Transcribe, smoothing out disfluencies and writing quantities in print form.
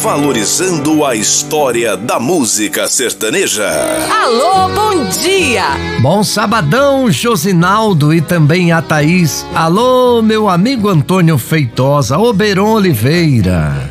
valorizando a história da música sertaneja. Alô, bom dia! Bom sabadão, Josinaldo e também a Thaís. Alô, meu amigo Antônio Feitosa, Oberon Oliveira.